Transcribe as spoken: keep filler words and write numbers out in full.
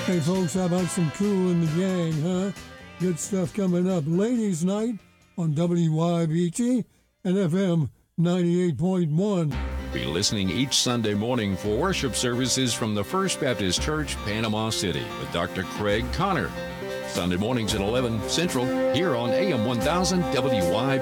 Hey, folks, how about some Kool and the Gang, huh? Good stuff coming up. Ladies' Night on W Y B T and F M ninety-eight point one. Be listening each Sunday morning for worship services from the First Baptist Church, Panama City, with Doctor Craig Connor. Sunday mornings at eleven Central, here on A M one thousand W Y B T.